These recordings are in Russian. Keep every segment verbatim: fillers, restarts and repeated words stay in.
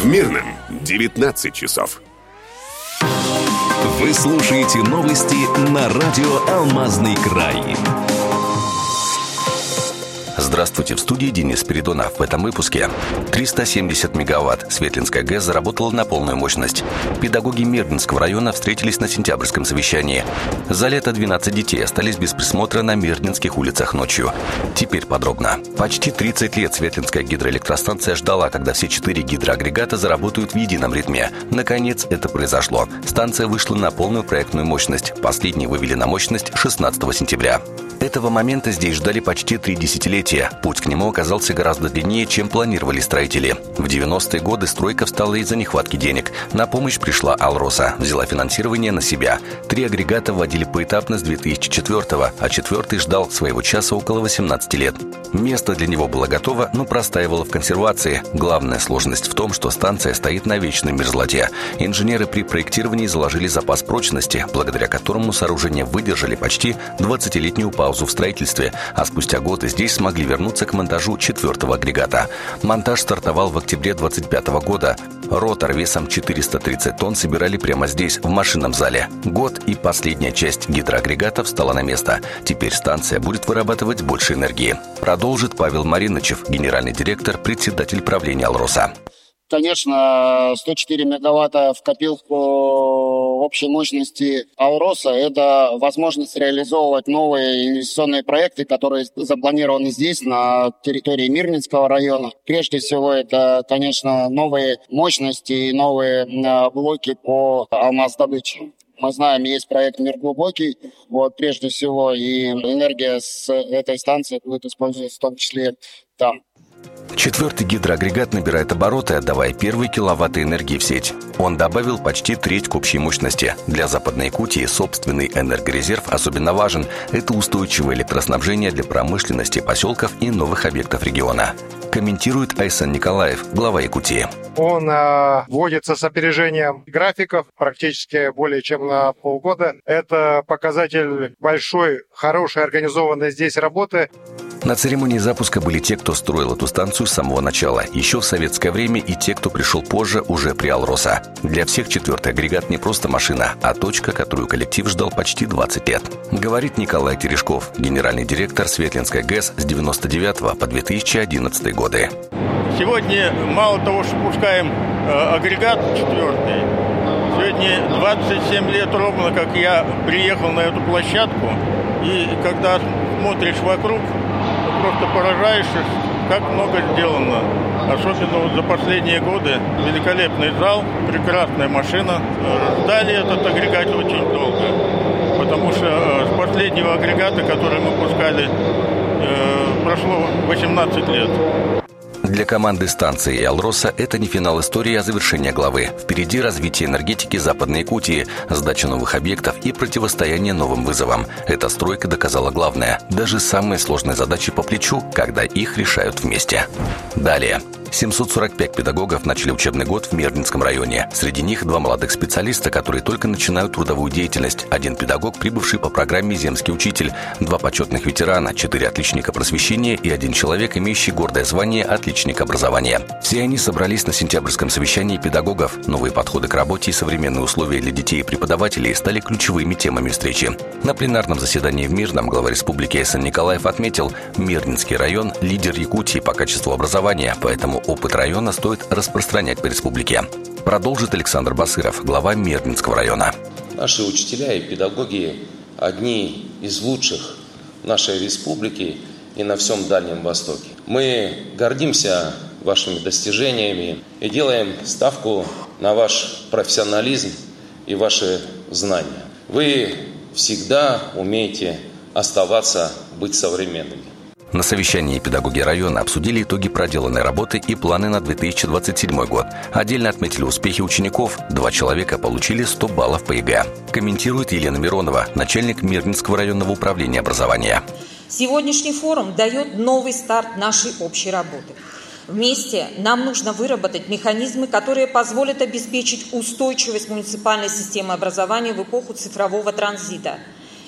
В Мирном девятнадцать часов. Вы слушаете новости на радио «Алмазный край». Здравствуйте, в студии Денис Спиридонов. В этом выпуске триста семьдесят мегаватт. Светлинская ГЭС заработала на полную мощность. Педагоги Мирнинского района встретились на сентябрьском совещании. За лето двенадцать детей остались без присмотра на Мирнинских улицах ночью. Теперь подробно. Почти тридцать лет Светлинская гидроэлектростанция ждала, когда все четыре гидроагрегата заработают в едином ритме. Наконец это произошло. Станция вышла на полную проектную мощность. Последние вывели на мощность шестнадцатого сентября. Этого момента здесь ждали почти три десятилетия. Путь к нему оказался гораздо длиннее, чем планировали строители. В девяностые годы стройка встала из-за нехватки денег. На помощь пришла «Алроса», взяла финансирование на себя. Три агрегата вводили поэтапно с две тысячи четвёртого, а четвертый ждал своего часа около восемнадцати лет. Место для него было готово, но простаивало в консервации. Главная сложность в том, что станция стоит на вечной мерзлоте. Инженеры при проектировании заложили запас прочности, благодаря которому сооружения выдержали почти двадцатилетнюю паузу в строительстве, а спустя годы здесь смогли вернуться к монтажу четвертого агрегата. Монтаж стартовал в октябре двадцать пятого года. Ротор весом четыреста тридцать тонн собирали прямо здесь, в машинном зале. Год и последняя часть гидроагрегата встала на место. Теперь станция будет вырабатывать больше энергии. Продолжит Павел Маринычев, генеральный директор, председатель правления «Алроса». Конечно, сто четыре мегаватта в копилку общей мощности «Алроса» — это возможность реализовывать новые инвестиционные проекты, которые запланированы здесь, на территории Мирнинского района. Прежде всего, это, конечно, новые мощности и новые блоки по алмаздобыче. Мы знаем, есть проект «Мир глубокий». Вот, прежде всего, и энергия с этой станции будет использоваться в том числе там. Четвертый гидроагрегат набирает обороты, отдавая первые киловатты энергии в сеть. Он добавил почти треть к общей мощности. Для Западной Якутии собственный энергорезерв особенно важен. Это устойчивое электроснабжение для промышленности, поселков и новых объектов региона. Комментирует Айсан Николаев, глава Якутии. Он э, вводится с опережением графиков практически более чем на полгода. Это показатель большой, хорошей, организованной здесь работы. На церемонии запуска были те, кто строил эту станцию с самого начала, еще в советское время, и те, кто пришел позже, уже при «Алроса». Для всех четвертый агрегат не просто машина, а точка, которую коллектив ждал почти двадцать лет. Говорит Николай Терешков, генеральный директор Светлинской ГЭС с девяносто девятого по две тысячи одиннадцатый годы. Сегодня мало того, что пускаем э, агрегат четвертый, сегодня двадцать семь лет ровно, как я приехал на эту площадку, и когда смотришь вокруг, просто поражаешься, как много сделано. Особенно вот за последние годы. Великолепный зал, прекрасная машина. Ждали этот агрегат очень долго, потому что с последнего агрегата, который мы пускали, прошло восемнадцать лет. Для команды станции и «Алроса» это не финал истории, а завершение главы. Впереди развитие энергетики Западной Якутии, сдача новых объектов и противостояние новым вызовам. Эта стройка доказала главное. Даже самые сложные задачи по плечу, когда их решают вместе. Далее. семьсот сорок пять педагогов начали учебный год в Мирнинском районе. Среди них два молодых специалиста, которые только начинают трудовую деятельность. Один педагог, прибывший по программе «Земский учитель», два почетных ветерана, четыре отличника просвещения и один человек, имеющий гордое звание «Отличник образования». Все они собрались на сентябрьском совещании педагогов. Новые подходы к работе и современные условия для детей и преподавателей стали ключевыми темами встречи. На пленарном заседании в Мирном глава республики Айсан Николаев отметил, Мирнинский район – лидер Якутии по качеству образования, поэтому опыт района стоит распространять по республике. Продолжит Александр Басыров, глава Мирнинского района. Наши учителя и педагоги одни из лучших в нашей республике и на всем Дальнем Востоке. Мы гордимся вашими достижениями и делаем ставку на ваш профессионализм и ваши знания. Вы всегда умеете оставаться, быть современными. На совещании педагоги района обсудили итоги проделанной работы и планы на две тысячи двадцать седьмой год. Отдельно отметили успехи учеников. Два человека получили сто баллов по ЕГЭ. Комментирует Елена Миронова, начальник Мирнинского районного управления образования. Сегодняшний форум дает новый старт нашей общей работы. Вместе нам нужно выработать механизмы, которые позволят обеспечить устойчивость муниципальной системы образования в эпоху цифрового транзита.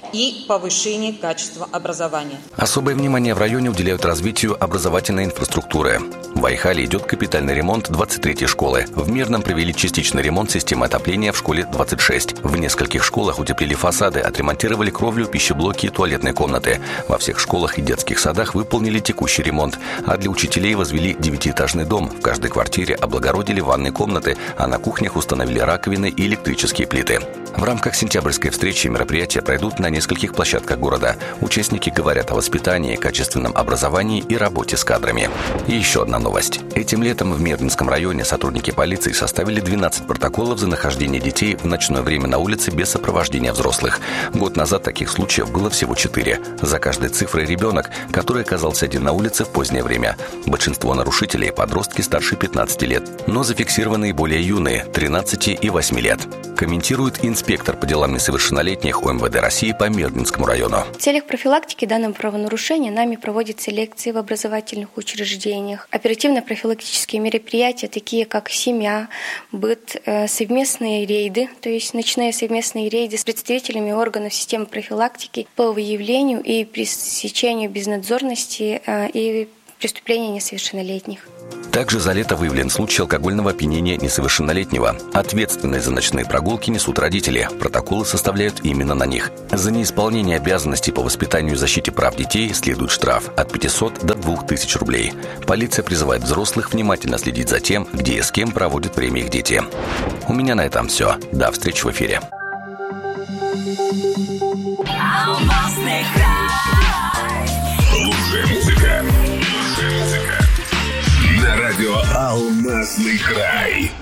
и повышение качества образования. Особое внимание в районе уделяют развитию образовательной инфраструктуры. В Айхале идет капитальный ремонт двадцать третьей школы. В Мирном провели частичный ремонт системы отопления в школе двадцать шесть. В нескольких школах утеплили фасады, отремонтировали кровлю, пищеблоки и туалетные комнаты. Во всех школах и детских садах выполнили текущий ремонт. А для учителей возвели девятиэтажный дом. В каждой квартире облагородили ванные комнаты, а на кухнях установили раковины и электрические плиты. В рамках сентябрьской встречи мероприятия пройдут на нескольких площадках города. Участники говорят о воспитании, качественном образовании и работе с кадрами. И еще одна новость. Этим летом в Мирнинском районе сотрудники полиции составили двенадцать протоколов за нахождение детей в ночное время на улице без сопровождения взрослых. Год назад таких случаев было всего четыре. За каждой цифрой ребенок, который оказался один на улице в позднее время. Большинство нарушителей – подростки старше пятнадцати лет, но зафиксированные более юные – тринадцати и восьми лет. Комментирует инспектор по делам несовершеннолетних ОМВД России по Мирнинскому району. В целях профилактики данного правонарушения нами проводятся лекции в образовательных учреждениях, оперативно-профилактические мероприятия, такие как семья, быт, совместные рейды, то есть ночные совместные рейды с представителями органов системы профилактики по выявлению и пресечению безнадзорности и преступлений несовершеннолетних. Также за лето выявлен случай алкогольного опьянения несовершеннолетнего. Ответственность за ночные прогулки несут родители. Протоколы составляют именно на них. За неисполнение обязанностей по воспитанию и защите прав детей следует штраф от пятисот до двух тысяч рублей. Полиция призывает взрослых внимательно следить за тем, где и с кем проводят время их дети. У меня на этом все. До встречи в эфире. Лучшая музыка. Лучшая музыка. На радио «Алмазный край».